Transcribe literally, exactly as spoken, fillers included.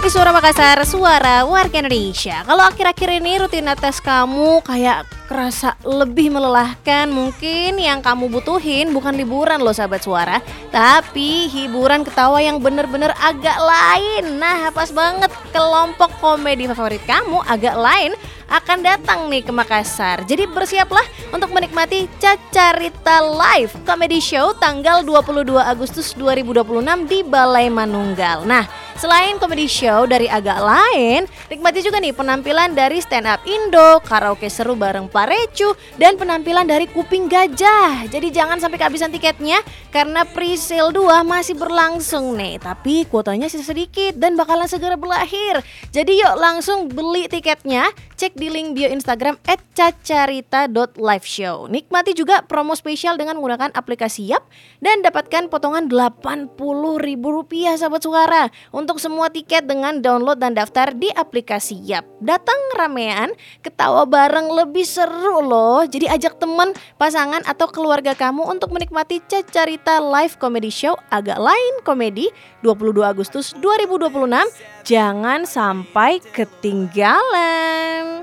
Suara Makassar, suara warga Indonesia. Kalau akhir-akhir ini rutinitas kamu kayak kerasa lebih melelahkan, mungkin yang kamu butuhin bukan liburan loh sahabat suara, tapi hiburan ketawa yang bener-bener agak lain. Nah, pas banget kelompok komedi favorit kamu agak lain akan datang nih ke Makassar. Jadi bersiaplah untuk menikmati Cacarita Live Comedy Show tanggal dua puluh dua Agustus dua ribu dua puluh enam di Balai Manunggal. Nah, selain comedy show dari agak lain, nikmati juga nih penampilan dari stand up Indo, karaoke seru bareng Parecu, dan penampilan dari Kuping Gajah. Jadi jangan sampai kehabisan tiketnya karena pre-sale dua masih berlangsung nih. Tapi kuotanya sisa sedikit dan bakalan segera berakhir. Jadi yuk langsung beli tiketnya. Cek di link bio Instagram et cacarita dot live show. Nikmati juga promo spesial dengan menggunakan aplikasi Yap dan dapatkan potongan delapan puluh ribu rupiah sahabat suara untuk semua tiket dengan download dan daftar di aplikasi Yap. Datang ramean, ketawa bareng lebih seru loh. Jadi ajak teman, pasangan atau keluarga kamu untuk menikmati Cacarita Live Comedy Show agak lain komedi dua puluh dua Agustus dua ribu dua puluh enam. Jangan sampai ketinggalan.